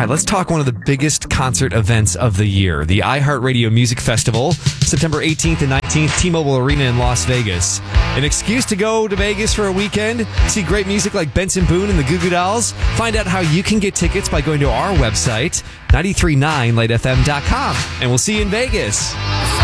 let's talk one of the biggest concert events of the year, the iHeartRadio Music Festival, September 18th and 19th, T-Mobile Arena in Las Vegas. An excuse to go to Vegas for a weekend, see great music like Benson Boone and the Goo Goo Dolls. Find out how you can get tickets by going to our website, 939lightfm.com. And we'll see you in Vegas.